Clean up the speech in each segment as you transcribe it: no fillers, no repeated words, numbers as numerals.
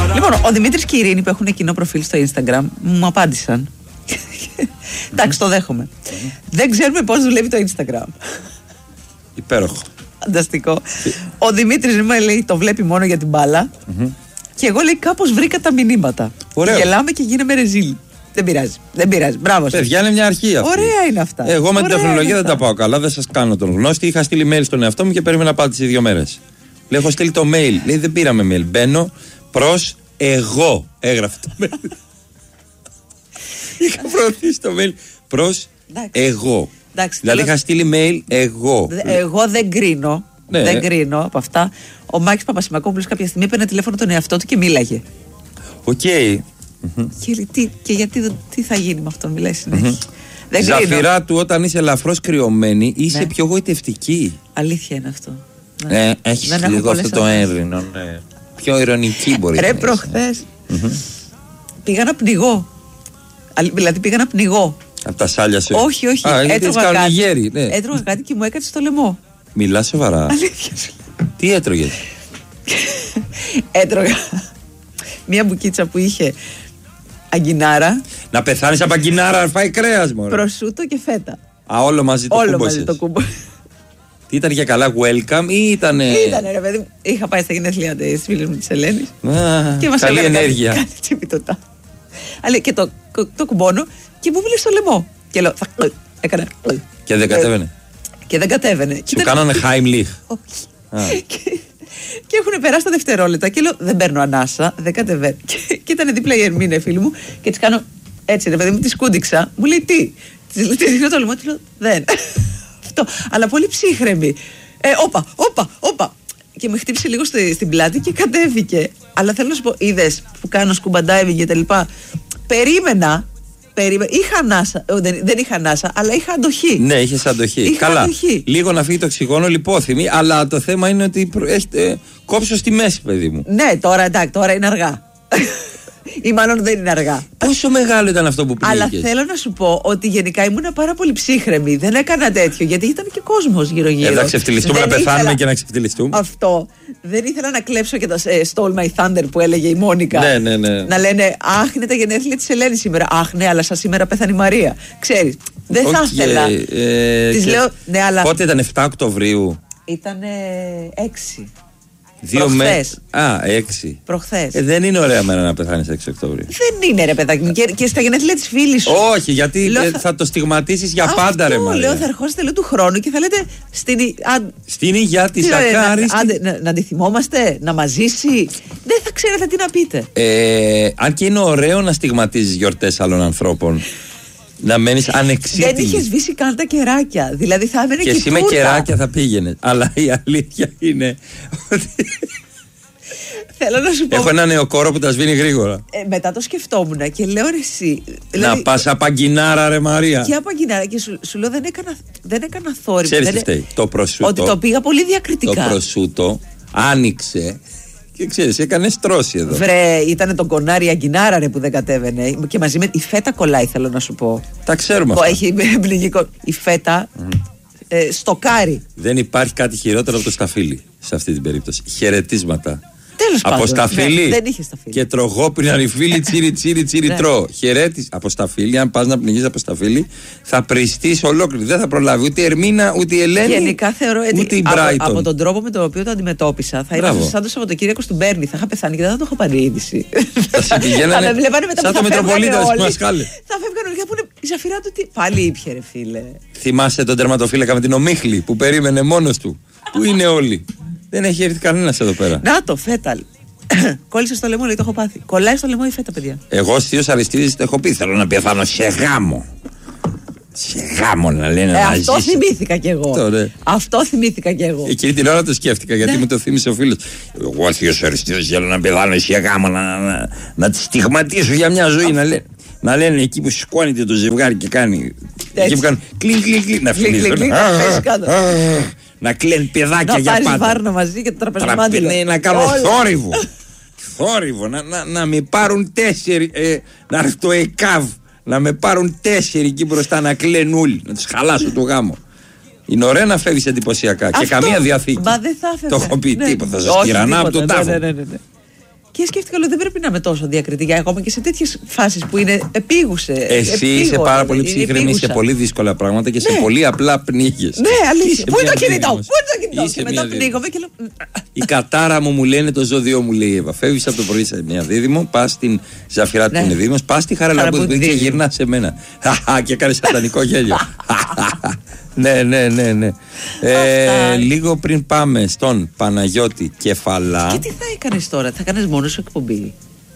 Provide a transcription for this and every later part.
Λοιπόν, ο Δημήτρης και η Ειρήνη που έχουν κοινό προφίλ στο Instagram μου απάντησαν. Εντάξει, το δέχομαι. Δεν ξέρουμε πώς δουλεύει το Instagram. Υπέροχο. Φανταστικό. Ο Δημήτρης λέει το βλέπει μόνο για την μπάλα. Και εγώ λέει κάπως βρήκα τα μηνύματα. Ωραίο. Γελάμε και γίναμε ρεζίλ. Δεν πειράζει. Δεν πειράζει. Μπράβο σας. Παιδιά, είναι μια αρχή αυτή. Ωραία είναι αυτά. Εγώ με την τεχνολογία δεν τα πάω καλά. Δεν σας κάνω τον γνώστη. Είχα στείλει mail στον εαυτό μου και περίμενα απάντηση 2 μέρες. Λέω, έχω στείλει το mail. Λέει, δεν πήραμε mail. Μπαίνω προς εγώ. Έγραφε το mail. Είχα προωθήσει το mail προς εγώ. Εντάξει, δηλαδή είχα στείλει mail εγώ. Εγώ δεν κρίνω. Ναι. Δεν κρίνω από αυτά. Ο Μάκης Παπασημακόπουλος κάποια στιγμή έπαιρνε τηλέφωνο τον εαυτό του και μίλαγε. Οκ. Και γιατί τι θα γίνει με αυτόν, μιλάει συνέχεια. Ζαφυρά του, όταν είσαι ελαφρώς κρυωμένη, είσαι πιο γοητευτική. Αλήθεια είναι αυτό. Έχεις λίγο αυτό το έρινο. Πιο ηρωνική μπορεί να είναι. είναι. Ρε, προχθές πήγα να πνιγώ. Δηλαδή πήγα να πνιγώ. Από τα σάλια σου. Όχι. Έτρωγα κάτι και μου έκατσε στο λαιμό. Μιλάς σοβαρά? Αλήθεια. Τι έτρωγες? Έτρωγα μία μπουκίτσα που είχε αγκινάρα. Να πεθάνεις από αγκινάρα, φάει κρέας μόνο. Προσούτο και φέτα. Όλο μαζί το κούμποσες. Τι ήταν για καλά, welcome ή ήτανε? Ήτανε ρε παιδί, είχα πάει στα γενέθλια της φίλης μου της Ελένης. Και μας καλή ενέργεια. Κάτι τσιπιτωτά. Αλλά και το κουμπώνω και μου μίλησε στο λαιμό. Και λέω, έκανα. Και δεν κατέβαινε. Και δεν κατέβαινε. Σου κάνανε Heimlich. Όχι. Και έχουν περάσει τα δευτερόλεπτα και λέω δεν παίρνω ανάσα, δεν κατεβαίνω. Και ήταν δίπλα η Ερμήνε, φίλη μου, και τη κάνω έτσι, ρε παιδί μου, τη σκούντιξα. Μου λέει τι? Τη δείχνω το λαιμό, τη λέω δεν. Αυτό. Αλλά πολύ ψύχρεμη. Όπα. Και με χτύπησε λίγο στην πλάτη και κατέβηκε. Αλλά θέλω να σου πω, είδες που κάνω scuba diving και τα λοιπά. Περίμενα. Είχα ανάσα. Δεν είχα ανάσα, αλλά είχα αντοχή. Ναι, είχες αντοχή. Καλά. Αντοχή. Λίγο να φύγει το οξυγόνο, λιπόθυμη, αλλά το θέμα είναι ότι έχετε κόψω στη μέση, παιδί μου. Ναι, τώρα εντάξει, τώρα είναι αργά. Ή μάλλον δεν είναι αργά. Πόσο μεγάλο ήταν αυτό που πήγες? Αλλά θέλω να σου πω ότι γενικά ήμουν πάρα πολύ ψύχρεμη. Δεν έκανα τέτοιο, γιατί ήταν και κόσμος γύρω-γύρω. Να ξεφτυλιστούμε, να πεθάνουμε και να ξεφτυλιστούμε. Αυτό. Δεν ήθελα να κλέψω και τα Stole My Thunder που έλεγε η Μόνικα. Ναι. Να λένε αχ, είναι τα γενέθλια της Ελένης σήμερα. Αχ, ναι, αλλά σήμερα πέθανε η Μαρία. Ξέρεις, δεν θα ήθελα. Της λέω, ναι, αλλά. Πότε ήταν, 7 Οκτωβρίου? Ήτανε 6. 2 μέρες. 6. Προχθές. Δεν είναι ωραία μέρα να πεθάνεις 6 Οκτωβρίου. Δεν είναι, ρε παιδάκι μου. Και στα γενέθλια της φίλης σου. Όχι, γιατί θα το στιγματίσεις για πάντα, ρε Μαρία. Λέω, θα ερχόσαστε λέω του χρόνου και θα λέτε στην υγεία της ακάριστης. Να τη θυμόμαστε, να μας ζήσει. Δεν θα ξέρετε τι να πείτε. Αν και είναι ωραίο να στιγματίζεις γιορτές άλλων ανθρώπων, να μένεις ανεξίτηλη. Δεν είχε σβήσει καν τα κεράκια. Δηλαδή θα έμενε και εσύ με κεράκια θα πήγαινε. Αλλά η αλήθεια είναι ότι. Θέλω να σου πω. Έχω ένα νεοκόρο που τα σβήνει γρήγορα. Μετά το σκεφτόμουν και λέω ρε εσύ. Δηλαδή, να πας απαγκινάρα, ρε Μαρία. Και απαγκινάρα. Και σου λέω δεν έκανα θόρυβο. Ξέρεις τι φταίει? Το προσούτο. Ότι το πήγα πολύ διακριτικά. Το προσούτο άνοιξε. Και ξέρεις, έκανε στρώση εδώ. Βρε, ήταν το κονάρι αγκινάρα ρε που δεν κατέβαινε. Και μαζί με η φέτα κολλάει, θέλω να σου πω. Τα ξέρουμε αυτά. Έχει πνιγικό. Η φέτα στοκάρει. Δεν υπάρχει κάτι χειρότερο από το σταφύλι σε αυτή την περίπτωση. Χαιρετίσματα. Τέλος πάντων. Από σταφύλι. Δεν είχε σταφύλι. Και τρογόπιναν οι φίλοι, τσίρι τρώω. Χαιρέτης από σταφύλι. Αν πας να πνιγείς από σταφύλι, θα πριστείς ολόκληρη. Δεν θα προλάβει ούτε η Ερμίνα, ούτε η Ελένη. Γενικά θεωρώ ούτε η Μπράιτον. Από τον τρόπο με τον οποίο το αντιμετώπισα, θα ήμουν σαν το Σαββατοκύριακο στην Μπέρνη. Θα είχα πεθάνει και δεν θα το είχα πάρει είδηση. Θα πηγαίνανε σαν το Μετροπολίτα στη Μασχάλη. Θα φεύγανε όλοι και θα πούνε η Ζαφυρά του τι. Πάλι ήπια, ρε φίλε. Θυμάσαι τον τερματοφύλακα με την ομίχλη που περίμενε μόνος του. Πού είναι όλοι? Δεν έχει έρθει κανένας εδώ πέρα. Να το, φέτα. Κόλλησε στο λαιμό, λέει, το έχω πάθει. Κολλάει στο λαιμό η φέτα, παιδιά. Εγώ στους Αριστίδης το έχω πει. Θέλω να πεθάνω σε γάμο. Σε γάμο να λένε να αυτό ζήσει. θυμήθηκα κι εγώ. Αυτό θυμήθηκα κι εγώ. Εκείνη την ώρα το σκέφτηκα γιατί μου το θύμισε ο φίλος. Εγώ στους Αριστίδης θέλω να πεθάνω σε γάμο. Να τη στιγματίσω για μια ζωή. Να λένε εκεί που σηκώνεται το ζευγάρι και κάνει. Εκεί που κάνουν κλιν. Να φιλήσουν. Να κλαίνουν παιδάκια για πάντα. Να πάρεις βάρνα μαζί και το τραπεζομάντιλο. Να κάνω θόρυβο. Να με πάρουν 4. Να έρθει το ΕΚΑΒ. Να με πάρουν 4 εκεί μπροστά να κλαίνουν όλοι. Να τους χαλάσω το γάμο. Είναι ωραία να φεύγεις εντυπωσιακά. Και καμία διαθήκη. Μα δεν θα φεύγει. Το έχω πει τίποτα. Θα σας κυρανά από τον τάφο. Και σκέφτηκα, λέω, δεν πρέπει να είμαι τόσο διακριτική ακόμα και σε τέτοιες φάσεις που είναι επίγουσε. Εσύ είσαι πάρα πολύ ψύχρεμη σε πολύ δύσκολα πράγματα και σε πολύ απλά πνίγες. Ναι, αλήθεια. Πού είναι το κινητό, και μετά πνίγομαι και λέω. Η κατάρα μου λέει το ζώδιο μου, λέει η Εύα. Φεύγεις από το πρωί σε μια Δίδυμο, πας στην Ζαφυράτη που είναι Δίδυμος, πας στη Χαραλαμπούδη και γυρνάς σε μένα. Και κάνεις σατανικό γέλιο. Ναι. Λίγο πριν πάμε στον Παναγιώτη Κεφαλά. Και τι θα έκανες τώρα, θα κάνεις μόνος σου εκπομπή?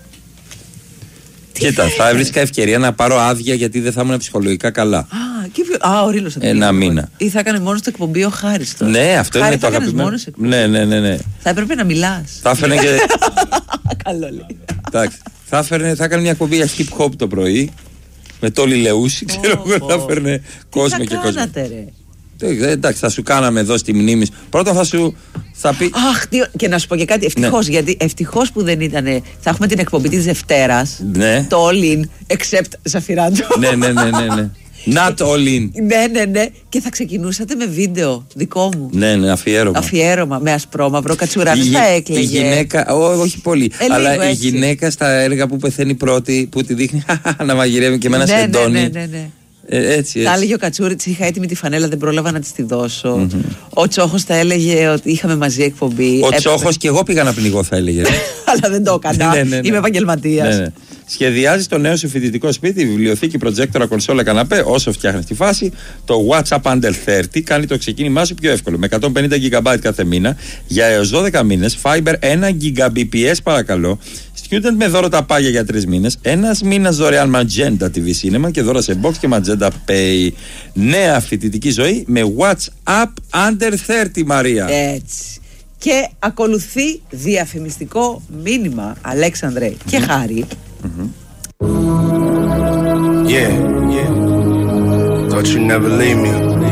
Κοίτα, θα έβρισκα ευκαιρία να πάρω άδεια γιατί δεν θα ήμουν ψυχολογικά καλά. Ο Ρήλος. Ένα μήνα. Ή θα έκανε μόνος του εκπομπή ο Χάρης τώρα. Ναι, αυτό είναι το αγαπημένο. Ναι. Θα έπρεπε να μιλάς. Θα έφερε και. Καλό λέει. Εντάξει. Θα έκανε μια εκπομπή για hip hop το πρωί. Με το Λιλεούση, ξέρω εγώ, θα έφερνε κόσμο και κόσμο. Τι θα κάνατε, ρε? Εντάξει, θα σου κάναμε εδώ στη μνήμη. Πρώτα θα πει. Αχ, και να σου πω και κάτι. Ευτυχώς, γιατί ευτυχώς που δεν ήταν. Θα έχουμε την εκπομπή της Δευτέρας. Ναι. Το All In, except Ζαφυράντο. Ναι. Not all in. Ναι. Και θα ξεκινούσατε με βίντεο δικό μου. Ναι, αφιέρωμα. Αφιέρωμα με ασπρόμαυρο κατσουράκι. Θα έκλαιγε. Η γυναίκα, όχι πολύ. Αλλά η γυναίκα στα έργα που πεθαίνει πρώτη, που τη δείχνει να μαγειρεύει και με ένα σεντόνι. Ναι. Έτσι. Θα έλεγε ο Κατσούρη, της είχα έτοιμη τη φανέλα, δεν πρόλαβα να της τη δώσω. Ο Τσόχος θα έλεγε ότι είχαμε μαζί εκπομπή. Ο Τσόχος και εγώ πήγα να πνιγώ, θα έλεγε. Αλλά δεν το έκανα. Είμαι επαγγελματίας. Ναι. Σχεδιάζεις το νέο σου φοιτητικό σπίτι, βιβλιοθήκη, προτζέκτορα, κονσόλα, καναπέ. Όσο φτιάχνεις τη φάση, το WhatsApp Under 30 κάνει το ξεκίνημά σου πιο εύκολο. Με 150 GB κάθε μήνα για έως 12 μήνες. Fiber 1 Gbps παρακαλώ. Student με δώρο τα πάγια για 3 μήνες. Ένας μήνας δωρεάν Magenta TV Cinema και δώρα σε box και Magenta Pay. Νέα φοιτητική ζωή με WhatsApp Under 30, Μαρία. Έτσι. Και ακολουθεί διαφημιστικό μήνυμα, Αλέξανδρε και Χάρη. Yeah. Thought you'd never leave me.